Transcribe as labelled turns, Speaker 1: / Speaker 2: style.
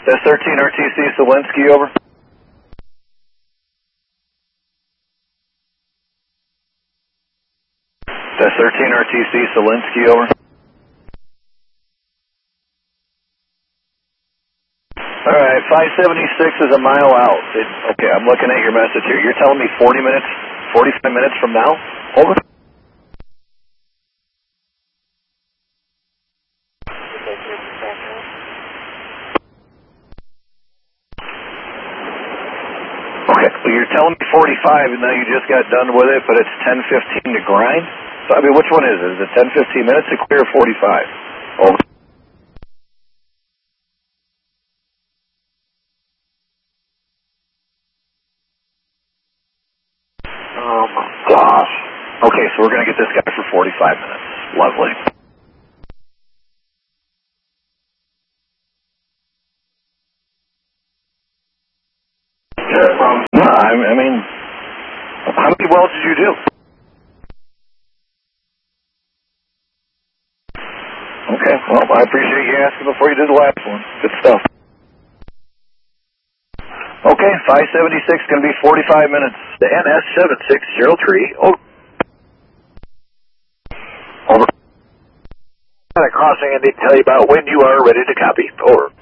Speaker 1: That's 13 RTC Zelensky, over. That's 13 RTC Zelensky, over. All right, 576 is a mile out. Okay, I'm looking at your message here. You're telling me 40 minutes, 45 minutes from now? Over. Okay, well, you're telling me 45, and now you just got done with it, but it's 10:15 to grind? So, I mean, which one is it? Is it 10-15 minutes to clear 45? Over. Oh, my gosh. Okay, so we're going to get this guy for 45 minutes. Lovely. No, I mean, how many welds did you do? Okay, well, I appreciate you asking before you did the last one. Good stuff. Okay, 576 going to be 45 minutes. The NS7603. Oh. Over. Crossing, and they tell you about when you are ready to copy. Over.